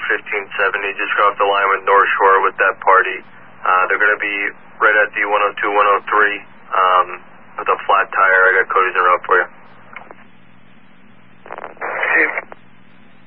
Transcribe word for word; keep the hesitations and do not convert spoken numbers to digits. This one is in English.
fifteen seventy. Just got off the line with North Shore with that party. Uh, they're going to be right at the one oh two, one oh three um, with a flat tire. I got Cody's in route for you.